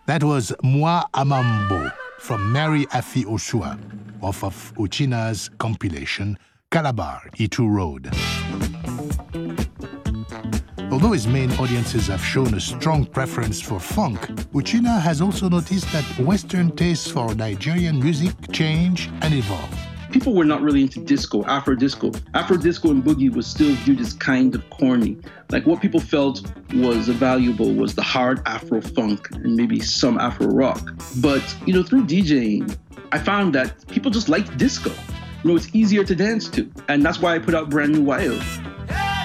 That was Moi Amambo from Mary Afi Oshua off of Uchina's compilation Calabar, Itu Road. Although his main audiences have shown a strong preference for funk, Uchina has also noticed that Western tastes for Nigerian music change and evolve. People were not really into disco, Afro disco. Afro disco and boogie was still viewed as kind of corny. Like what people felt was valuable was the hard Afro funk and maybe some Afro rock. But, through DJing, I found that people just liked disco. It's easier to dance to. And that's why I put out Brand New Wild.